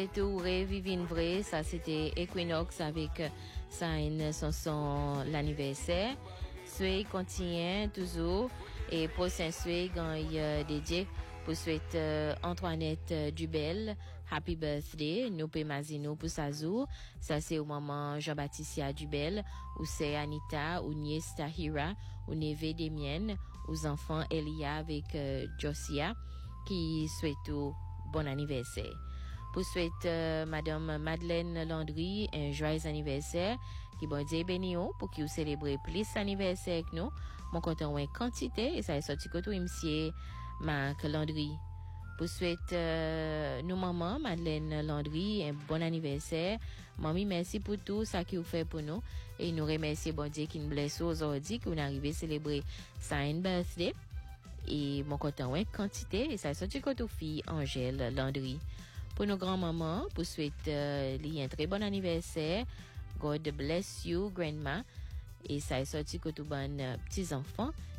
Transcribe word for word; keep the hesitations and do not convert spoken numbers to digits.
Et tout revivin vrai, ça c'était Equinox avec ça une chanson l'anniversaire. Souhait continue toujours et prochain souhait quand il y a dédié pour souhaiter euh, Antoinette euh, Dubel happy birthday nous pemazino pour sa jour ça c'est au maman Jean-Baptiste Dubel ou c'est Anita ou nièce Tahira ou neveu des miennes aux enfants Elia avec euh, Josia qui souhaitent tout bon anniversaire. Pour souhaiter euh, Madame Madeleine Landry un joyeux anniversaire. Qui bon Dieu béni pour qui vous célébrez plus anniversaire que nous. Mon content en quantité et ça est sorti que tout monsieur Marc Landry. Pour souhaiter euh, nous maman Madeleine Landry un bon anniversaire. Mamie merci pour tout ça que vous faites pour nous et nous remercie bon Dieu qui nous blesse aujourd'hui que nous arrivons célébrer sa birthday et mon content en quantité et ça est sorti que tout fille Angèle Landry. Pour nos grands-mamans, pour souhaiter euh, un très bon anniversaire. God bless you, grandma. Et ça est sorti que tout bon euh, petits enfants